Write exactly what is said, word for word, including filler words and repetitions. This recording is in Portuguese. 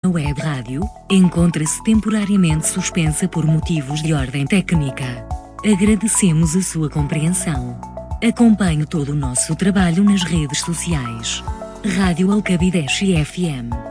web rádio, encontra-se temporariamente suspensa por motivos de ordem técnica. Agradecemos a sua compreensão. Acompanhe todo o nosso trabalho nas redes sociais. Rádio Alcabideche F M.